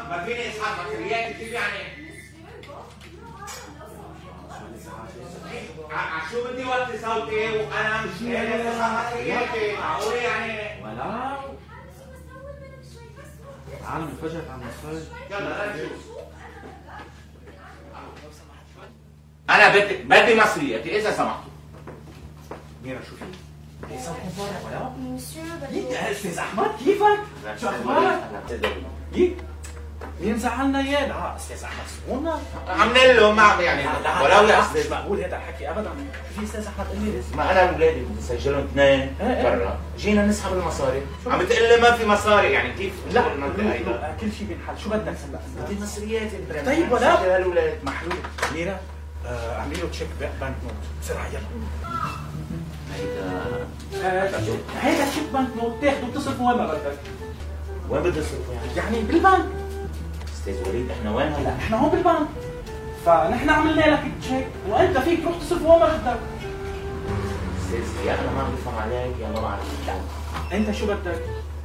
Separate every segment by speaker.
Speaker 1: ما فيني اسحب مصريات كيف يعني؟ شو بدي وطي صوتي وانا مش قادر اسحب مصرياتي، معقول يعني؟
Speaker 2: ولا عالم انفجرت عم نتفرج.
Speaker 1: يلا نشوف. انا بدي مصرياتي اذا سمحتوا.
Speaker 2: ميرا شو في؟ ليس ولا؟ يا استاذ احمد كيفك؟ شو اخبارك؟ مين زعلنا اياه؟ لا استاذ احمد سمونا
Speaker 1: عمل له ما عم يعني
Speaker 2: ولو يا استاذ مش مقبول هذا الحكي ابدا. في استاذ احمد قال لي
Speaker 1: ما انا واولادي بدي اسجلهم اثنين برا، جينا نسحب المصاري، عم بتقول لي ما في مصاري، يعني كيف؟
Speaker 2: لا كل شيء بينحل. شو بدك هلا؟
Speaker 1: بدي مصريات انت.
Speaker 2: طيب ولا
Speaker 1: سجل هالولاد
Speaker 2: محلول. ميرا اعملي له تشيك بانك نوت بسرعه يلا. هيدا تشيك بانك نوت تاخده وتصرفه وين ما بدك.
Speaker 1: وين بدي اصرفه يعني؟
Speaker 2: يعني بالبنك.
Speaker 1: استاذ وليد احنا وين هلا؟
Speaker 2: احنا هون بالبنك، فنحن عملنا لك تشيك وانت فيك تروح تصرفه وين ما بدك.
Speaker 1: استاذ يا انا ما عم بفهم عليك يا ما بعرف.
Speaker 2: انت شو بدك؟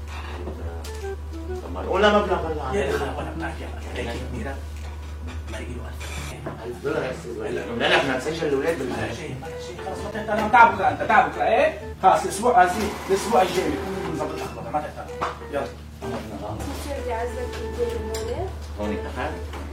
Speaker 1: ولا مبلغ هلا
Speaker 2: يا اخي ولا بنحكي عليك ميرا ما يجي له
Speaker 1: $1000 يا استاذ وليد. قلنا لك بدنا نسجل الاولاد
Speaker 2: شيء خلص ما تهتم. انا تعب بكره، انت تعب بكره ايه؟ خلص الاسبوع الاسبوع الجاي بكون نظبط الاخبار ما تهتم. يلا
Speaker 3: بدي اعزك بالدنيا
Speaker 1: هون اتفقنا؟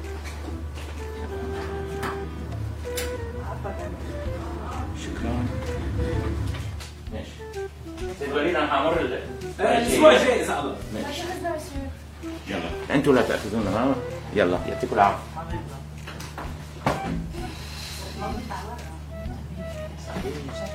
Speaker 2: شكرا.
Speaker 1: ماشي. استاذ وليد انا حامر
Speaker 2: الاسبوع الجاي اذا الله.
Speaker 1: ماشي. يلا انتوا لا تاخذونا معنا. يلا يعطيكم العافيه.